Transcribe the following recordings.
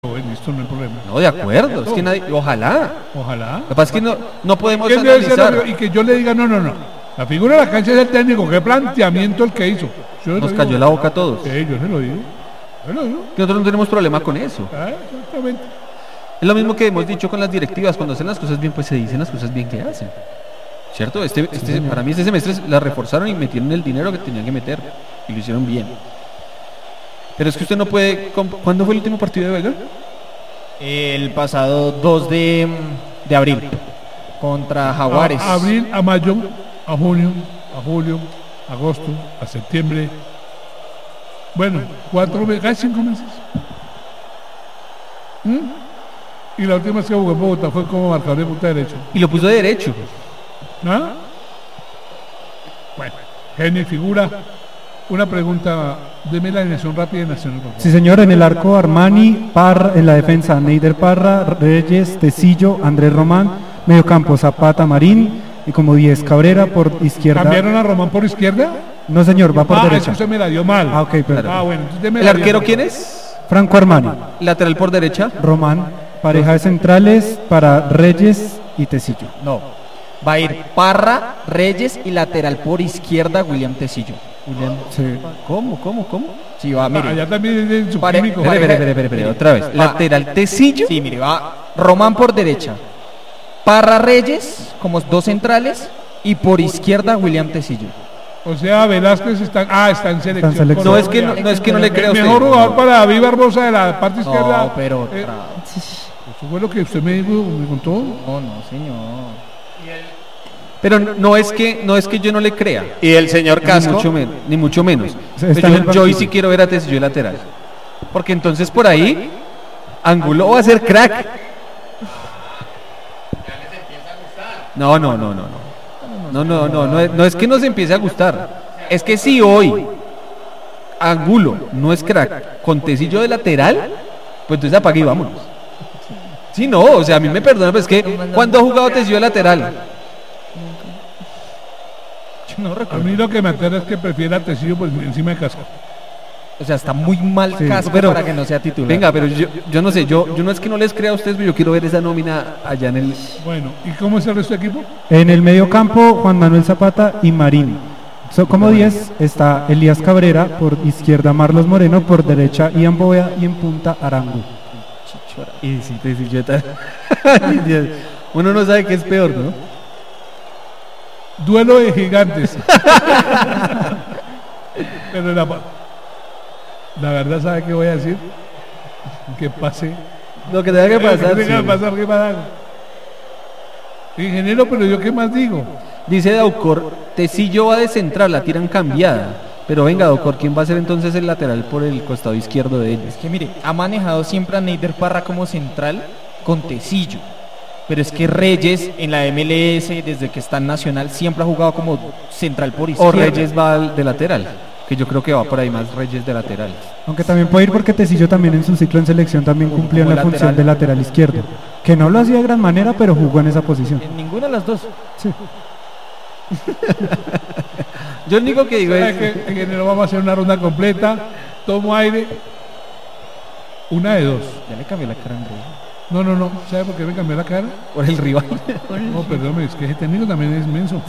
Listo, no hay problema. No, de acuerdo, es que nadie, ojalá. Ojalá. Lo que pasa es que no podemos ¿Quién debe ser analizar. y que yo le diga, no. La figura de la cancha es el técnico, qué planteamiento el que hizo. Nos cayó la boca a todos. Yo se lo digo. Que nosotros no tenemos problema con eso. Exactamente. Es lo mismo que hemos dicho con las directivas, cuando hacen las cosas bien, pues se dicen las cosas bien que hacen. ¿Cierto? Para mí este semestre la reforzaron y metieron el dinero que tenían que meter. Y lo hicieron bien. Pero es que usted no puede... ¿Cuándo fue el último partido de Vega? El pasado 2 de abril. Contra Jaguares. A abril, a mayo, a junio, a julio, a agosto, a septiembre. Bueno, 4 meses, casi 5 meses. Y la última vez que jugó en Bogotá fue como marcador de punta derecho. Y lo puso de derecho. ¿Ah? Bueno, genio y figura. Una pregunta, deme la alineación rápida de Nacional. Sí, señor, en el arco Armani, Parra, en la defensa Neider Parra, Reyes, Tecillo, Andrés Román, mediocampo Zapata, Marín, y como 10 Cabrera por izquierda. ¿Cambiaron a Román por izquierda? No, señor, va por derecha. Eso se me la dio mal. Ok, perdón. Bueno, entonces deme ¿El la arquero alineación. quién es? Franco Armani, Lateral por derecha. Román, pareja de centrales para Reyes y Tecillo. No. Va a ir Parra, Reyes y lateral por izquierda William Tecillo. Sí. ¿Cómo? Sí, va, mire. Allá también es su Pare- químico. Espere, otra vez. Lateral Tecillo. Sí, mire, va Román por derecha. Parra, Reyes como 2 centrales y por izquierda William Tecillo. O sea, Velázquez está en selección. Está en selección. No es que no le crea a El usted. mejor jugador para David Barbosa de la parte izquierda. No, pero Eso fue lo que usted me contó. no, señor. Pero no es que yo no le crea. Y el señor Casco. Ni mucho menos. Está en el Yo hoy banquillo. sí quiero ver a Tecillo de lateral. Porque entonces por ahí Angulo va a ser crack. No es que nos empiece a gustar. Es que si hoy Angulo no es crack con Tecillo de lateral, pues entonces apague y vámonos. Sí, no, o sea, a mí me perdona, pero es que cuando ha jugado Tecillo de lateral. Yo no A recuerdo. mí lo que me aterra es que prefiera a Tecillo pues, encima de Casco. O sea, está muy mal Sí, Casco pero- para que no sea titular. Venga, pero yo no sé, yo no es que no les crea a ustedes, pero yo quiero ver esa nómina allá en el... Bueno, ¿y cómo es el resto de equipo? En el mediocampo Juan Manuel Zapata y Marín. Como 10 está Elías Cabrera, por izquierda Marlos Moreno, por derecha Ian Boya y en punta Arango. Y sí, Tecillo de Ay, Dios. Uno no sabe qué es peor, ¿no? Duelo de gigantes. Pero la verdad, ¿sabe qué voy a decir? Que pase. Lo que tenga que pasar. Que tenga sí. que pasar, ¿qué pasa? Ingeniero, pero yo qué más digo. Dice Daucor, Tecillo va de central, la tiran cambiada. Pero venga, Daucor, ¿quién va a ser entonces el lateral por el costado izquierdo de ellos? Es que mire, ha manejado siempre a Neider Parra como central con Tecillo. Pero es que Reyes en la MLS, desde que está en Nacional, siempre ha jugado como central por O izquierda. Reyes va de lateral, que yo creo que va por ahí más Reyes de lateral. Aunque también puede ir porque Tecillo también en su ciclo en selección también cumplió en la como función lateral. de lateral izquierdo. Que no lo hacía de gran manera, pero jugó en esa posición. En ninguna de las dos. Yo lo único que digo ¿Sabe es... qué, ingeniero? Vamos a hacer una ronda completa. Tomo aire. Una de dos. Ya le cambió la cara a Andrés. No. ¿Sabe por qué me cambió la cara? Por el rival. No, perdóname, es que ese técnico también es menso.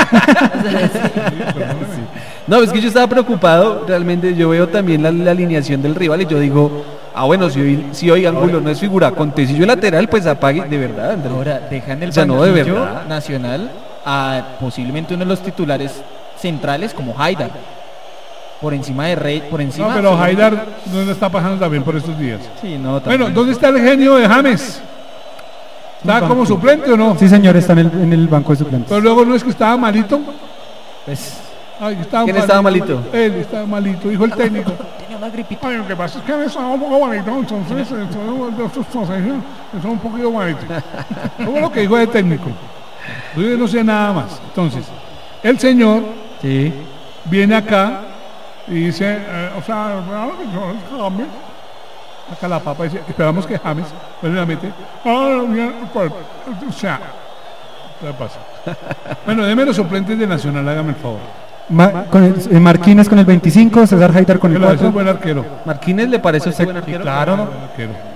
No, es que yo estaba preocupado, realmente yo veo también la alineación del rival y yo digo, bueno, si hoy Angulo no es figura con Tecillo lateral, pues apague, de verdad, Andrés. Ahora deja en el O sea, no, de banquillo verdad. Nacional a posiblemente uno de los titulares centrales como Haidar. Por encima de Rey, por encima. No, pero Haidar no le está pasando también por estos días. Sí, no, Bueno, también. ¿dónde está el genio de James? ¿Está como suplente o no? Sí, señor, está en el banco de suplentes. Pero luego no es que estaba malito. Pues, Ay, estaba ¿Quién estaba malito? Él estaba malito, dijo el técnico. tenía una gripita. Ay, lo que pasa es que estaba un poco malito, entonces son un poquito malito. Eso fue lo que dijo el técnico. Yo no sé nada más. Entonces, el señor Sí. viene acá y dice, James. Acá la papa dice, esperamos que James, pero la mete. O sea, ¿qué pasa? Bueno, deme los suplentes de Nacional, hágame el favor. Marquínez con el 25, César Haidar con el Que lo hace 4. buen arquero. ¿Marquínez le parece a usted buen arquero? Claro, Buen arquero.